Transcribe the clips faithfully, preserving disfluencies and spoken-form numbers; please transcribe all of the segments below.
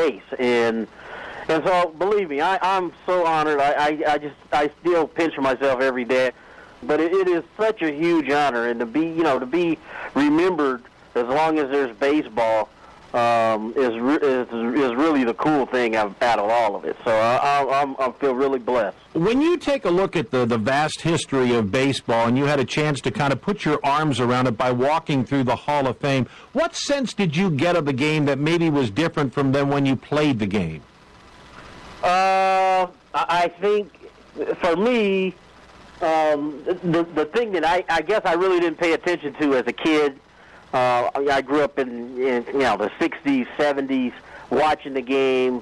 base. And and so, believe me, I, I'm so honored. I, I, I just I still pinch myself every day. But it, it is such a huge honor, and to be you know to be remembered as long as there's baseball um, is, is is really the cool thing out of all of it. So I, I, I'm, I feel really blessed. When you take a look at the, the vast history of baseball and you had a chance to kind of put your arms around it by walking through the Hall of Fame, what sense did you get of the game that maybe was different from then when you played the game? Uh, I think for me, um, the the thing that I, I guess I really didn't pay attention to as a kid. Uh, I grew up in, in you know the sixties, seventies, watching the game,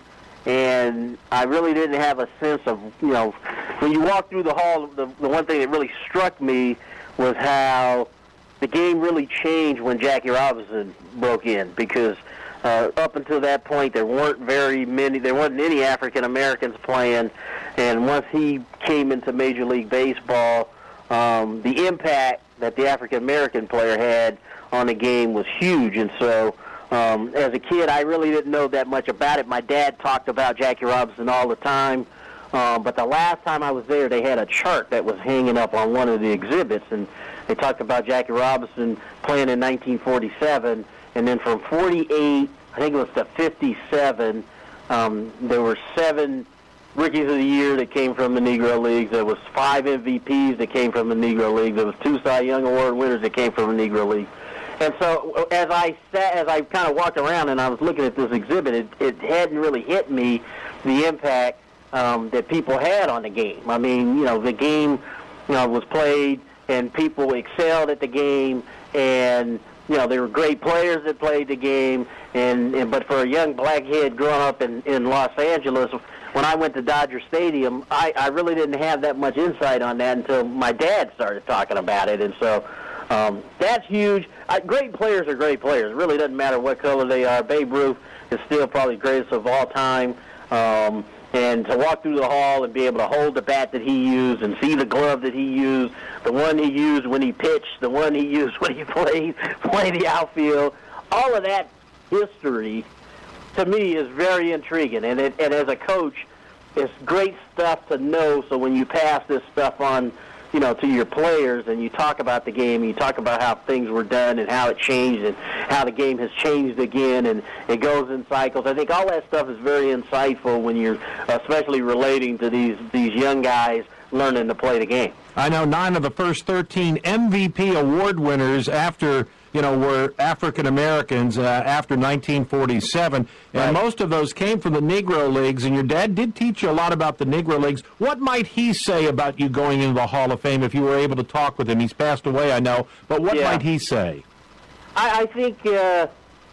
and I really didn't have a sense of you know when you walk through the hall. The, the one thing that really struck me was how the game really changed when Jackie Robinson broke in, because uh, up until that point there weren't very many, there wasn't any African Americans playing, and once he came into Major League Baseball, um, the impact that the African American player had on the game was huge. And so um, as a kid, I really didn't know that much about it. My dad talked about Jackie Robinson all the time, um, but the last time I was there, they had a chart that was hanging up on one of the exhibits, and they talked about Jackie Robinson playing in nineteen forty-seven, and then from forty-eight, I think it was to fifty-seven, um, there were seven Rookies of the Year that came from the Negro Leagues. There was five M V Ps that came from the Negro League. There was two Cy Young Award winners that came from the Negro League. And so as I sat, as I kind of walked around and I was looking at this exhibit, it, it hadn't really hit me the impact um, that people had on the game. I mean, you know, the game, you know, was played and people excelled at the game, and you know, there were great players that played the game. And, and but for a young black kid growing up in, in Los Angeles, when I went to Dodger Stadium, I, I really didn't have that much insight on that until my dad started talking about it. And so um, that's huge. I, great players are great players. It really doesn't matter what color they are. Babe Ruth is still probably the greatest of all time. Um, and to walk through the hall and be able to hold the bat that he used and see the glove that he used, the one he used when he pitched, the one he used when he played, played the outfield, all of that history to me is very intriguing, and it, and as a coach, it's great stuff to know. So when you pass this stuff on, you know, to your players, and you talk about the game, you talk about how things were done and how it changed and how the game has changed again, and it goes in cycles. I think all that stuff is very insightful when you're, especially relating to these these young guys learning to play the game. I know nine of the first thirteen M V P award winners after. You know, were African Americans uh, after nineteen forty-seven, and right. most of those came from the Negro Leagues, and your dad did teach you a lot about the Negro Leagues. What might he say about you going into the Hall of Fame if you were able to talk with him? He's passed away, I know, but what yeah. might he say? I, I think, uh,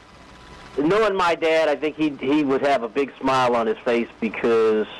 knowing my dad, I think he he would have a big smile on his face, because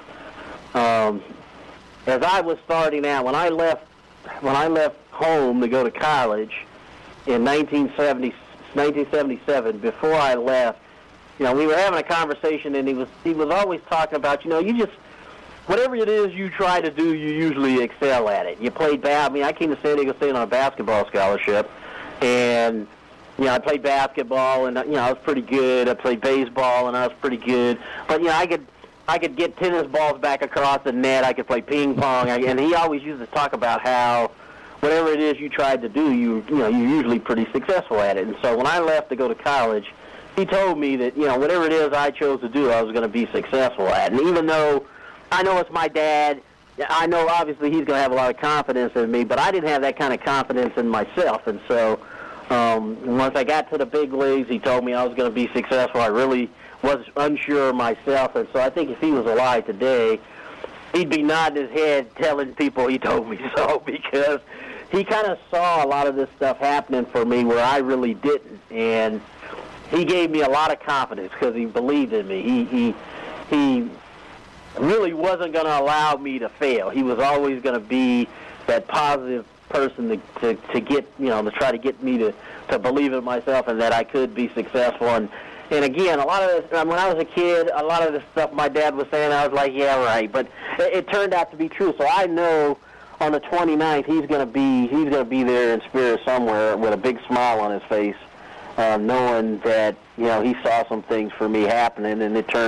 um, as I was starting out, when I left, when I left home to go to college, in nineteen seventy, nineteen seventy-seven, before I left, you know, we were having a conversation, and he was he was always talking about, you know, you just, whatever it is you try to do, you usually excel at it. You played bad. I mean, I came to San Diego State on a basketball scholarship, and, you know, I played basketball, and, you know, I was pretty good. I played baseball, and I was pretty good. But, you know, I could I could get tennis balls back across the net. I could play ping pong. And he always used to talk about how whatever it is you tried to do, you you know, you're usually pretty successful at it. And so when I left to go to college, he told me that, you know, whatever it is I chose to do, I was going to be successful at. And even though I know it's my dad, I know obviously he's going to have a lot of confidence in me, but I didn't have that kind of confidence in myself. And so um, once I got to the big leagues, he told me I was going to be successful. I really was unsure of myself. And so I think if he was alive today, he'd be nodding his head telling people he told me so, because he kind of saw a lot of this stuff happening for me where I really didn't. And he gave me a lot of confidence because he believed in me. He he he really wasn't going to allow me to fail. He was always going to be that positive person to, to to get, you know, to try to get me to, to believe in myself and that I could be successful. And And again, a lot of this, when I was a kid, a lot of the stuff my dad was saying, I was like, yeah, right. But it, it turned out to be true. So I know on the twenty-ninth, he's going to be he's going to be there in spirit somewhere with a big smile on his face, uh, knowing that, you know, he saw some things for me happening, and it turned